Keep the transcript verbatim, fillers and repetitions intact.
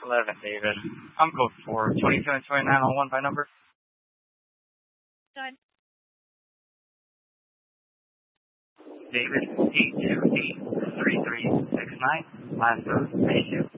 eleven, David. I'm code for twenty-seven twenty-nine on one by number. Done. David, eight two eight three three six nine. Last code, thank you.